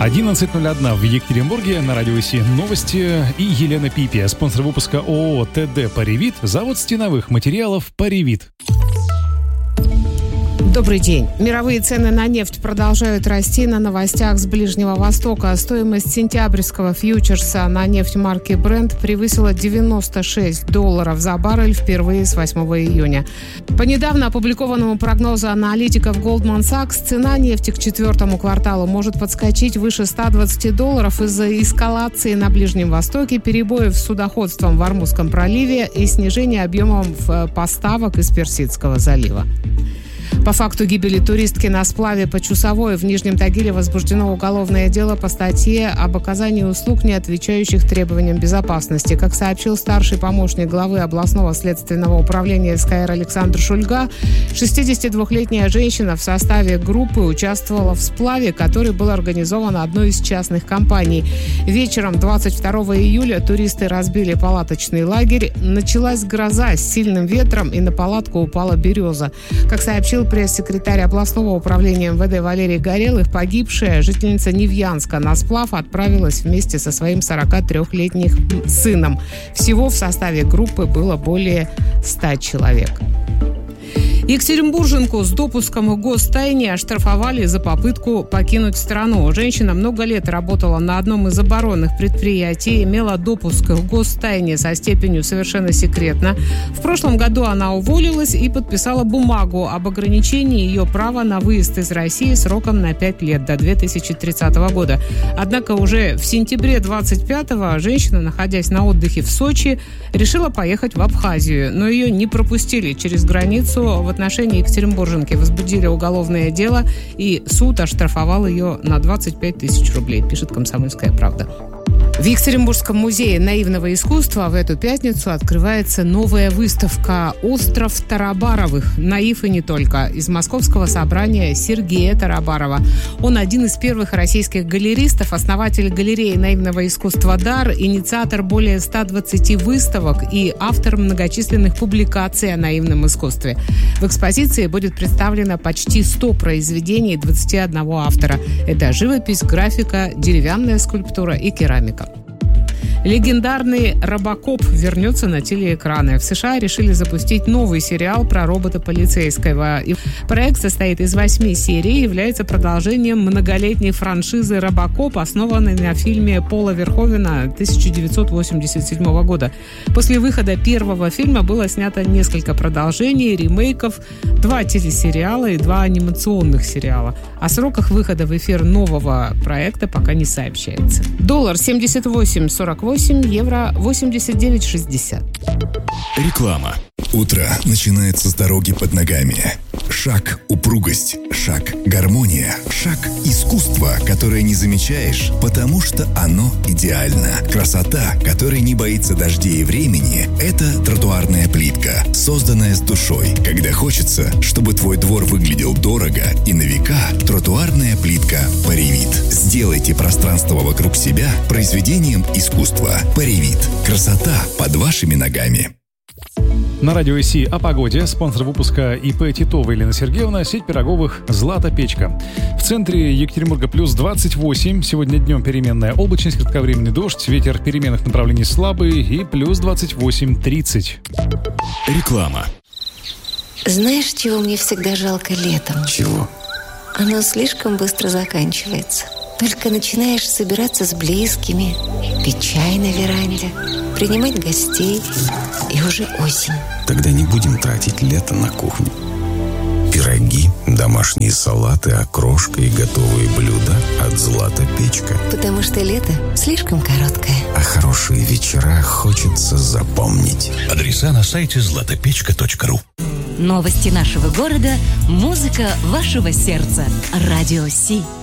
11:01 в Екатеринбурге. На радио СИ новости и Елена Пипия. Спонсор выпуска ООО ТД «Паривит». Завод стеновых материалов «Паривит». Добрый день. Мировые цены на нефть продолжают расти. На новостях с Ближнего Востока стоимость сентябрьского фьючерса на нефть марки Brent превысила $96 за баррель впервые с 8 июня. По недавно опубликованному прогнозу аналитиков Goldman Sachs, цена нефти к четвертому кварталу может подскочить выше $120 из-за эскалации на Ближнем Востоке, перебоев с судоходством в Ормузском проливе и снижения объемов поставок из Персидского залива. По факту гибели туристки на сплаве по Чусовой в Нижнем Тагиле возбуждено уголовное дело по статье об оказании услуг, не отвечающих требованиям безопасности. Как сообщил старший помощник главы областного следственного управления СКР Александр Шульга, 62-летняя женщина в составе группы участвовала в сплаве, который был организован одной из частных компаний. Вечером 22 июля туристы разбили палаточный лагерь. Началась гроза с сильным ветром, и на палатку упала береза. Как сообщил пресс-секретарь областного управления МВД Валерий Горелых, погибшая жительница Невьянска на сплав отправилась вместе со своим 43-летним сыном. Всего в составе группы было более 100 человек. Екатеринбурженку с допуском к гостайне оштрафовали за попытку покинуть страну. Женщина много лет работала на одном из оборонных предприятий, имела допуск к гостайне со степенью «совершенно секретно». В прошлом году она уволилась и подписала бумагу об ограничении ее права на выезд из России сроком на 5 лет, до 2030 года. Однако уже в сентябре 25-го женщина, находясь на отдыхе в Сочи, решила поехать в Абхазию, но ее не пропустили через границу. В отношении екатеринбурженки возбудили уголовное дело, и суд оштрафовал ее на 25 тысяч рублей, пишет «Комсомольская правда». В Екатеринбургском музее наивного искусства в эту пятницу открывается новая выставка «Остров Тарабаровых. Наив и не только» из московского собрания Сергея Тарабарова. Он один из первых российских галеристов, основатель галереи наивного искусства «Дар», инициатор более 120 выставок и автор многочисленных публикаций о наивном искусстве. В экспозиции будет представлено почти 100 произведений 21 автора. Это живопись, графика, деревянная скульптура и керамика. Легендарный «Робокоп» вернется на телеэкраны. В США решили запустить новый сериал про робота полицейского. Проект состоит из 8 серий и является продолжением многолетней франшизы «Робокоп», основанной на фильме Пола Верховена 1987 года. После выхода первого фильма было снято несколько продолжений, ремейков, 2 телесериала и 2 анимационных сериала. О сроках выхода в эфир нового проекта пока не сообщается. Доллар 78.48, евро 89.60. Реклама. Утро начинается с дороги под ногами. Шаг – упругость, шаг – гармония, шаг – искусство, которое не замечаешь, потому что оно идеально. Красота, которая не боится дождей и времени – это тротуарная плитка, созданная с душой. Когда хочется, чтобы твой двор выглядел дорого и на века, тротуарная плитка «Паривит». Сделайте пространство вокруг себя произведением искусства. «Паривит». Красота под вашими ногами. На радио СИ о погоде. Спонсор выпуска ИП Титова Елена Сергеевна. Сеть пироговых «Злата Печка». В центре Екатеринбурга плюс 28. Сегодня днем переменная облачность, кратковременный дождь, ветер переменных направлений слабый и плюс 28-30. Реклама. Знаешь, чего мне всегда жалко летом? Чего? Оно слишком быстро заканчивается. Только начинаешь собираться с близкими, пить чай на веранде, принимать гостей, и уже осень. Тогда не будем тратить лето на кухню. Пироги, домашние салаты, окрошка и готовые блюда от «Злата Печка». Потому что лето слишком короткое. А хорошие вечера хочется запомнить. Адреса на сайте zlatopechka.ru. Новости нашего города, музыка вашего сердца. Радио СИ.